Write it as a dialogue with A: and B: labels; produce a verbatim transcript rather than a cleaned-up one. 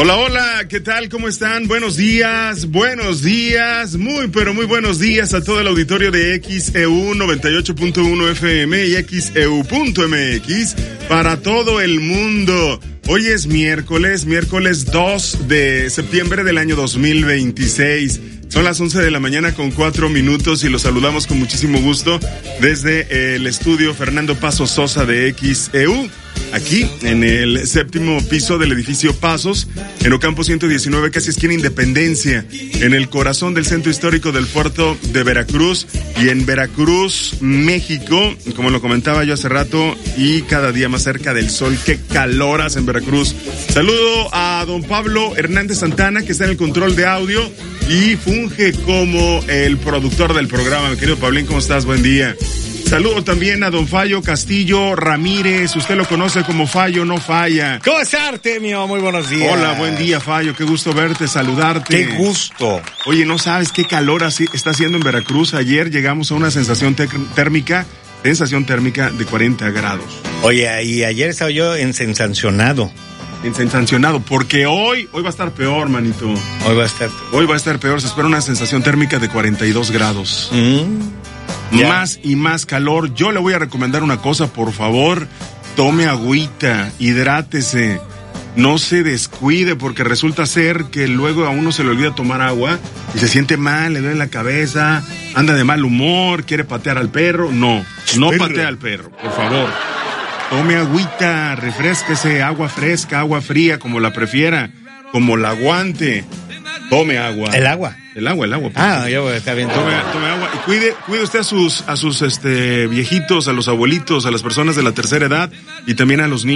A: Hola, hola, ¿qué tal? ¿Cómo están? Buenos días, buenos días, muy pero muy buenos días a todo el auditorio de X E U noventa y ocho punto uno F M y X E U punto M X para todo el mundo. Hoy es miércoles, miércoles dos de septiembre del año dos mil veintiséis. Son las once de la mañana con cuatro minutos y los saludamos con muchísimo gusto desde el estudio Fernando Pasos Sosa de X E U. Aquí, en el séptimo piso del edificio Pasos, en Ocampo ciento diecinueve, casi esquina Independencia, en el corazón del centro histórico del puerto de Veracruz y en Veracruz, México, como lo comentaba yo hace rato, y cada día más cerca del sol. ¡Qué calor hace en Veracruz! Saludo a don Pablo Hernández Santana, que está en el control de audio y funge como el productor del programa. Mi querido Pablín, ¿cómo estás? Buen día. Saludo también a don Fallo Castillo Ramírez, usted lo conoce como Fallo No Falla.
B: ¿Cómo estás, Artemio? Muy buenos días.
A: Hola, buen día, Fallo, qué gusto verte, saludarte.
B: Qué gusto.
A: Oye, ¿no sabes qué calor así está haciendo en Veracruz? Ayer llegamos a una sensación térmica, sensación térmica de cuarenta grados.
B: Oye, y ayer estaba yo ensensacionado.
A: Ensensacionado, porque hoy, hoy va a estar peor, manito.
B: Hoy va a estar
A: Hoy va a estar peor, se espera una sensación térmica de cuarenta y dos grados.
B: Mm.
A: Ya. Más y más calor. Yo le voy a recomendar una cosa, por favor, tome agüita, hidrátese, no se descuide, porque resulta ser que luego a uno se le olvida tomar agua y se siente mal, le duele la cabeza, anda de mal humor, quiere patear al perro. No, no
B: perro.
A: patee al perro, por favor. Tome agüita, refresquese, agua fresca, agua fría, como la prefiera, como la aguante. Tome agua.
B: ¿El agua?
A: El agua, el agua.
B: Ah, ya está bien.
A: Tome, tome agua y cuide, cuide usted a sus, a sus este viejitos, a los abuelitos, a las personas de la tercera edad y también a los niños.